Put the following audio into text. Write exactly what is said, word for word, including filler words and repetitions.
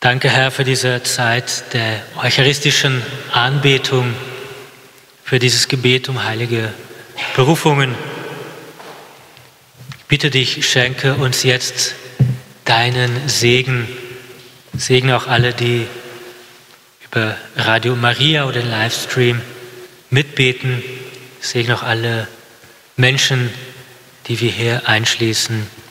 Danke, Herr, für diese Zeit der eucharistischen Anbetung, für dieses Gebet um heilige Berufungen. Ich bitte dich, schenke uns jetzt deinen Segen. Segne auch alle, die über Radio Maria oder den Livestream mitbeten. Segne auch alle Menschen, die wir hier einschließen.